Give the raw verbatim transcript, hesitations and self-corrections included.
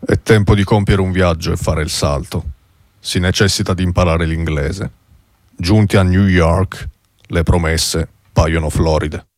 È tempo di compiere un viaggio e fare il salto. Si necessita di imparare l'inglese. Giunti a New York, le promesse paiono floride.